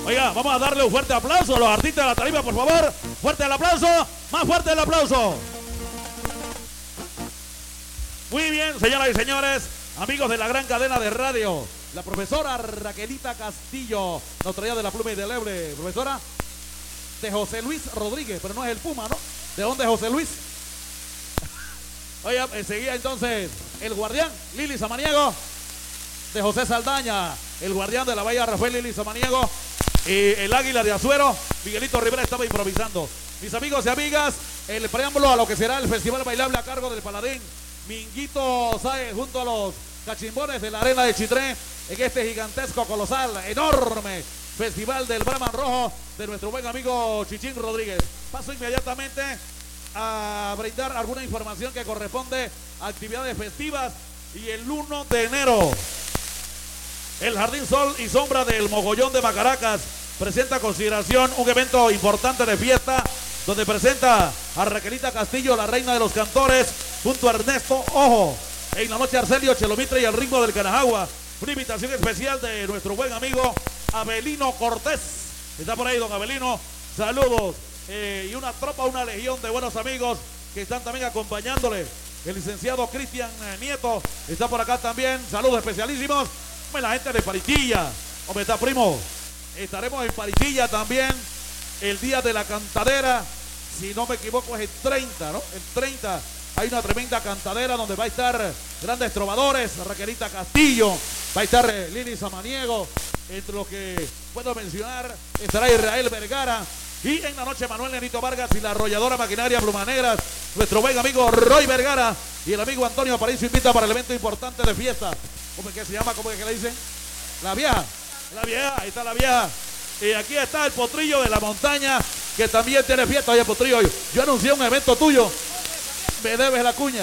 Oiga, vamos a darle un fuerte aplauso a los artistas de la tarima, por favor. Fuerte el aplauso, más fuerte el aplauso. Muy bien, señoras y señores, amigos de la gran cadena de radio. La profesora Raquelita Castillo nos traía de la pluma y del leble. Profesora, de José Luis Rodríguez, pero no es el Puma, ¿no? ¿De dónde es José Luis? Oiga, seguía entonces el guardián, Lili Samaniego, de José Saldaña, el guardián de la Bahía Rafael Lili Samaniego, y el águila de Azuero, Miguelito Rivera estaba improvisando. Mis amigos y amigas, el preámbulo a lo que será el festival bailable a cargo del paladín Minguito Sáez junto a los cachimbones de la arena de Chitré en este gigantesco, colosal, enorme festival del Brahman Rojo de nuestro buen amigo Chichín Rodríguez. Paso inmediatamente a brindar alguna información que corresponde a actividades festivas. Y el 1 de enero el Jardín Sol y Sombra del Mogollón de Macaracas presenta a consideración un evento importante de fiesta donde presenta a Raquelita Castillo, la reina de los cantores, junto a Ernesto Ojo. En la noche Arcelio Chelomitre y al ritmo del Canajagua. Una invitación especial de nuestro buen amigo Abelino Cortés. Está por ahí don Abelino. Saludos. Y una tropa, una legión de buenos amigos que están también acompañándole. El licenciado Cristian Nieto está por acá también. Saludos especialísimos. La gente de Paritilla. Hombre, está primo. Estaremos en Paritilla también el día de la cantadera. Si no me equivoco es el 30, ¿no? El 30 hay una tremenda cantadera donde va a estar grandes trovadores. Raquelita Castillo, va a estar Lili Samaniego. Entre los que puedo mencionar estará Israel Vergara. Y en la noche Manuel Nenito Vargas y la arrolladora maquinaria Plumanegras, nuestro buen amigo Roy Vergara y el amigo Antonio Aparicio invita para el evento importante de fiesta. ¿Cómo es que se llama? ¿Cómo es que le dicen? La vieja. La vieja, ahí está la vieja. Y aquí está el Potrillo de la Montaña, que también tiene fiesta. Oye, Potrillo, yo anuncié un evento tuyo. Me debes la cuña.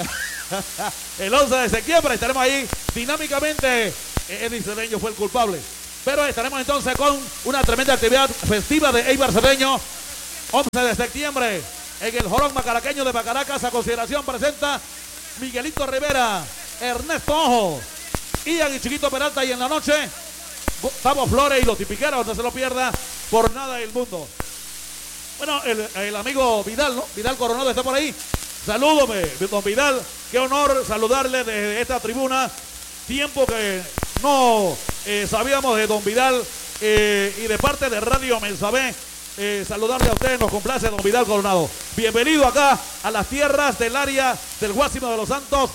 El 11 de septiembre estaremos ahí dinámicamente. Eddie Cedeño fue el culpable. Pero estaremos entonces con una tremenda actividad festiva de Eibar Cedeño. 11 de septiembre en el Jorón Macaraqueño de Macaracas. A consideración presenta Miguelito Rivera, Ernesto Ojo, Ian y Chiquito Peralta. Y en la noche Gustavo Flores y los Tipiqueros. No se lo pierda por nada del mundo. Bueno, el amigo Vidal, ¿no? Vidal Coronado está por ahí. Salúdome, don Vidal. Qué honor saludarle desde esta tribuna. Tiempo que no sabíamos de don Vidal, y de parte de Radio Mensabé, saludarle a usted. Nos complace don Vidal Coronado. Bienvenido acá a las tierras del área del Guásimo de los Santos,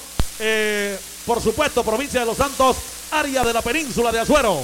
por supuesto provincia de los Santos, área de la península de Azuero.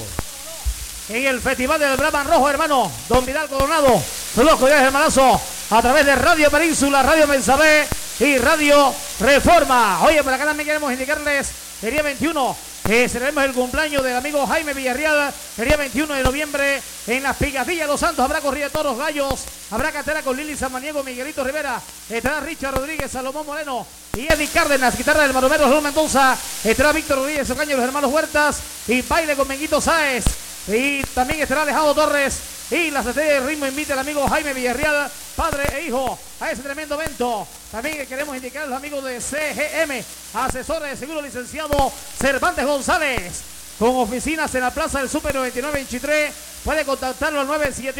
En el festival del Brahman Rojo, hermano, don Vidal Coronado, saludos cordiales, hermanazo, a través de Radio Península, Radio Mensabé y Radio Reforma. Oye, por acá también queremos indicarles el día 21 celebremos el cumpleaños del amigo Jaime Villarreal. El día 21 de noviembre en las Picadillas Los Santos habrá corrida de toros gallos, habrá cantera con Lili Samaniego, Miguelito Rivera, estará Richard Rodríguez, Salomón Moreno y Eddie Cárdenas, guitarra del Maromero Raúl Mendoza, estará Víctor Rodríguez Ocaño, los hermanos Huertas y baile con Menguito Sáez, y también estará Alejandro Torres. Y la Secretaría de Ritmo invita al amigo Jaime Villarreal, padre e hijo, a ese tremendo evento. También queremos indicar a los amigos de CGM, asesores de seguro, licenciado Cervantes González, con oficinas en la Plaza del Super 99 en Chitré. Puede contactarlo al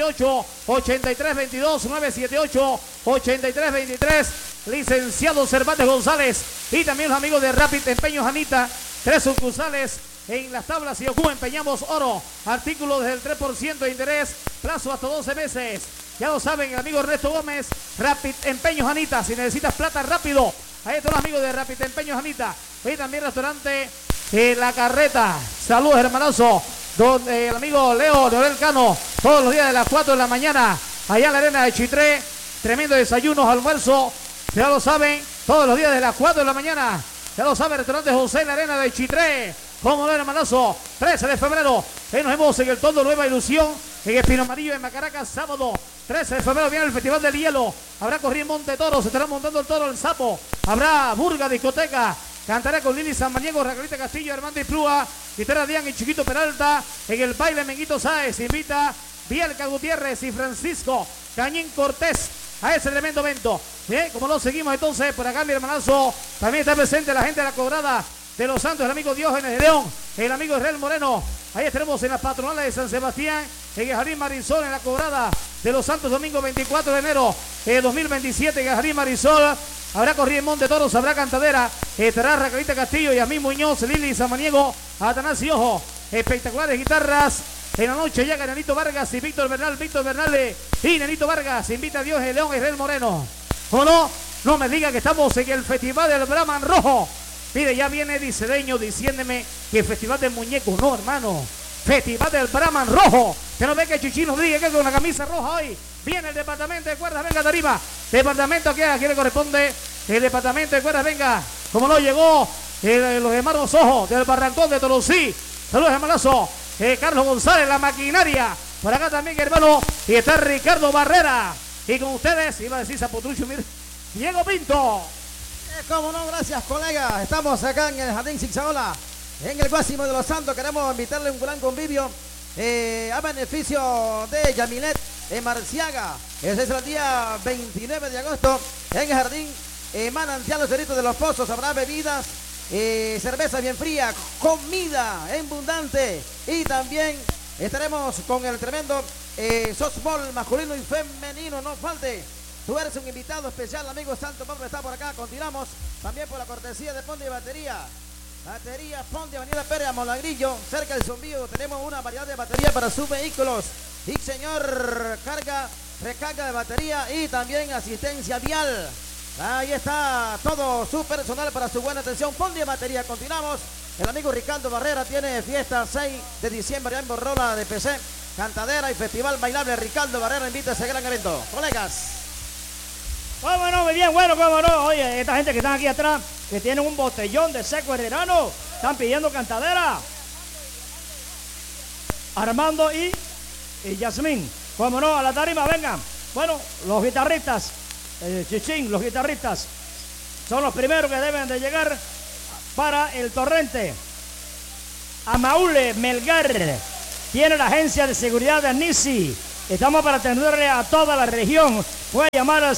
978-8322, 978-8323, licenciado Cervantes González. Y también los amigos de Rapid Empeños Anita, 3 sucursales en las tablas y Ocuba. Empeñamos oro, artículos desde el 3% de interés, plazo hasta 12 meses. Ya lo saben, el amigo Ernesto Gómez, Rapid Empeños Anita. Si necesitas plata rápido, ahí están los amigos de Rapid Empeños Anita. Y también restaurante La Carreta. Saludos, hermanazo. Donde el amigo Leo Leonel Cano, todos los días de las 4 de la mañana, allá en la arena de Chitré. Tremendo desayunos, almuerzo. Ya lo saben, todos los días de las 4 de la mañana. Ya lo saben, restaurante José en la arena de Chitré. Como ven, hermanazo, 13 de febrero, ahí nos vemos en el Tondo Nueva Ilusión, en Espino Amarillo, en Macaracas, sábado 13 de febrero viene el Festival del Hielo, habrá corrida en Monte Toro, se estará montando el toro El Sapo, habrá burga, discoteca, cantará con Lili Samaniego, Raquelita Castillo, Armando y Plúa, guitarra Dian y Chiquito Peralta, en el baile Menguito Sáez, invita Bielka Gutiérrez y Francisco Cañín Cortés a ese tremendo evento. Bien, como lo seguimos entonces, por acá mi hermanazo, también está presente la gente de la Cobrada de Los Santos, el amigo Diógenes de León, el amigo Israel Moreno. Ahí estaremos en las patronales de San Sebastián en el Jardín Marisol, en la cobrada de los Santos, domingo 24 de enero de 2027, en el Jardín Marisol. Habrá corrida en Monte Toros, habrá cantadera, estará Raquelita Castillo, Yasmín Muñoz, Lili Samaniego, Atanasio Ojo. Espectaculares guitarras en la noche. Llega Nenito Vargas y Víctor Bernal y Nenito Vargas. Invita a Dios el León Israel Moreno. ¿O no? No me diga que estamos en el Festival del Brahman Rojo. Mire, ya viene Disedeño diciéndome que el Festival del Muñeco. No, hermano. Festival del Brahman Rojo. Que no ve que Chichi nos diga que con la camisa roja hoy viene el departamento de cuerdas. Venga, Tarima. Departamento aquí le corresponde. El departamento de cuerdas, venga. Como no llegó los hermanos Ojos del Barrancón de Tolosí. Saludos, hermanazo. Carlos González, la maquinaria. Por acá también, hermano. Y está Ricardo Barrera. Y con ustedes, iba a decir Zapotrucho, mire, Diego Pinto. Cómo no, gracias, colega. Estamos acá en el Jardín Zigzagola, en el Guásimo de los Santos. Queremos invitarle un gran convivio a beneficio de Yamilet Marciaga. Ese es el día 29 de agosto en el Jardín Manantial Los Cerritos de los Pozos. Habrá bebidas, cerveza bien fría, comida abundante y también estaremos con el tremendo softball masculino y femenino. No falte. Tú eres un invitado especial, amigo Santo Pablo está por acá. Continuamos también por la cortesía de Ponte y Batería. Batería Ponte, Avenida Pérez, Molagrillo, cerca del Zombío. Tenemos una variedad de batería para sus vehículos. Y señor, recarga de batería y también asistencia vial. Ahí está todo su personal para su buena atención. Ponte y Batería. Continuamos. El amigo Ricardo Barrera tiene fiesta 6 de diciembre en Borrola de PC. Cantadera y Festival Bailable. Ricardo Barrera invita a ese gran evento. Colegas. Cómo no, muy bien, bueno, cómo no. Oye, esta gente que están aquí atrás, que tienen un botellón de seco herrerano, están pidiendo cantadera. Armando y Yasmín. Cómo no, a la tarima, vengan. Bueno, los guitarristas, Chichín, los guitarristas, son los primeros que deben de llegar para el torrente. Amaule Melgar tiene la agencia de seguridad de Nisi. Estamos para atenderle a toda la región. Puede llamar al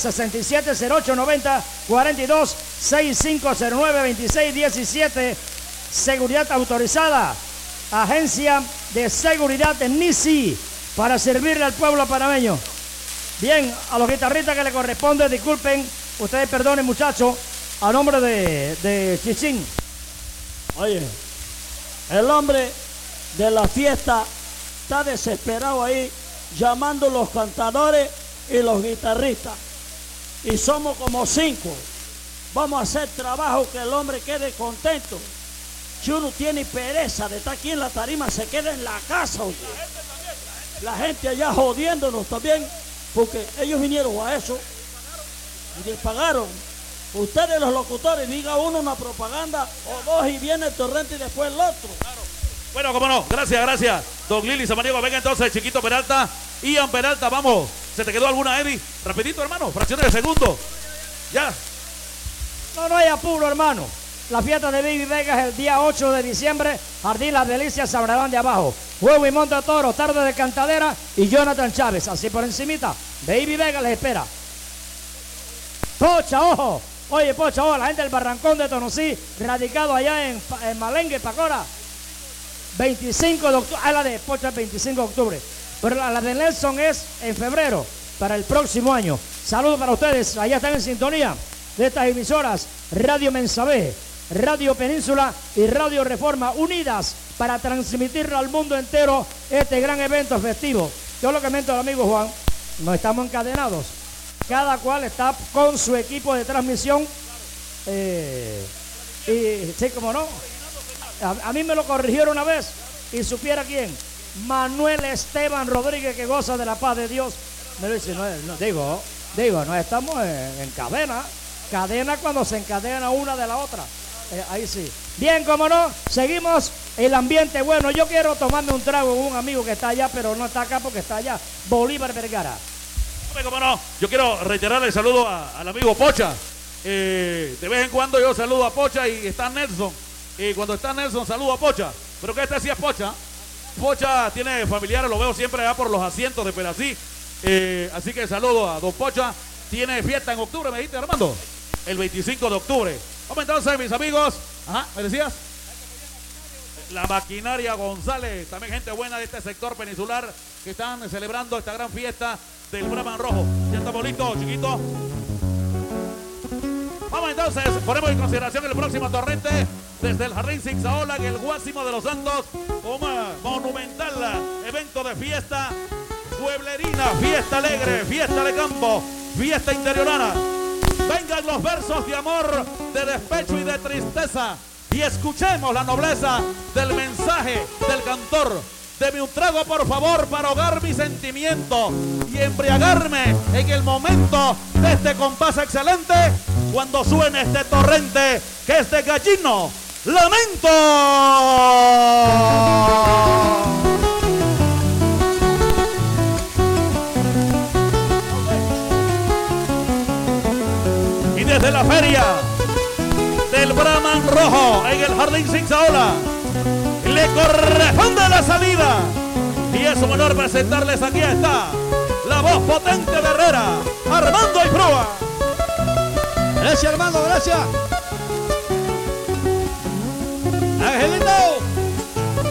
670890-42-6509-2617. Seguridad autorizada. Agencia de seguridad de Nisi para servirle al pueblo panameño. Bien, a los guitarristas que le corresponde, disculpen, ustedes perdonen, muchachos, a nombre de Chichín. Oye, el hombre de la fiesta está desesperado ahí, llamando los cantadores y los guitarristas. Y somos como 5. Vamos a hacer trabajo que el hombre quede contento. Si uno tiene pereza de estar aquí en la tarima, se queda en la casa. Oye. La gente allá jodiéndonos también, porque ellos vinieron a eso y les pagaron. Ustedes los locutores, diga uno una propaganda o dos y viene el torrente y después el otro. Bueno, cómo no, gracias. Don Lili Samaniego, venga entonces, Chiquito Peralta, Ian Peralta, vamos. ¿Se te quedó alguna, Eddie? Rapidito, hermano, fracciones de segundo. Ya. No hay apuro, hermano. La fiesta de Baby Vega es el día 8 de diciembre, Jardín Las Delicias, Sabrán de Abajo. Huevo y Monte Toro, tarde de cantadera y Jonathan Chávez. Así por encimita, Baby Vega les espera. Pocha, ojo. Oye, Pocha, ojo, la gente del Barrancón de Tonosí, radicado allá en Malengue, Pacora. 25 de octubre, la de Pocha el 25 de octubre, pero la de Nelson es en febrero, para el próximo año. Saludos para ustedes, allá están en sintonía de estas emisoras, Radio Mensabé, Radio Península y Radio Reforma, unidas para transmitirlo al mundo entero este gran evento festivo. Yo lo que comento al amigo Juan, no estamos encadenados, cada cual está con su equipo de transmisión, y sí, como no. A mí me lo corrigieron una vez y supiera quién. Manuel Esteban Rodríguez, que goza de la paz de Dios. Me dice, digo, no estamos en cadena. Cadena cuando se encadena una de la otra. Ahí sí. Bien, como no, seguimos el ambiente bueno. Yo quiero tomarme un trago con un amigo que está allá, pero no está acá porque está allá. Bolívar Vergara. Como no, yo quiero reiterarle el saludo al amigo Pocha. De vez en cuando yo saludo a Pocha y está Nelson. Y cuando está Nelson, saludo a Pocha. Pero que este sí es Pocha. Pocha tiene familiares, lo veo siempre allá por los asientos de Perací. Así que saludo a don Pocha. Tiene fiesta en octubre, me dijiste, Armando. El 25 de octubre. Vamos entonces, mis amigos. Ajá, ¿me decías? la maquinaria González, también gente buena de este sector peninsular que están celebrando esta gran fiesta del Brahman Rojo. Ya estamos listos, chiquito. Vamos entonces, ponemos en consideración el próximo torrente desde el Jardín Zigzaola en el Guásimo de los Santos, un monumental evento de fiesta pueblerina, fiesta alegre, fiesta de campo, fiesta interiorana. Vengan los versos de amor, de despecho y de tristeza y escuchemos la nobleza del mensaje del cantor. Deme un trago por favor para ahogar mi sentimiento y embriagarme en el momento de este compás excelente cuando suene este torrente que es de Gallino Lamento. Y desde la feria del Brahman Rojo en el Jardín Zigzaola le corresponde la salida y es un honor presentarles. Aquí está la voz potente de Herrera, Armando Ifrúa. Gracias, Armando, gracias.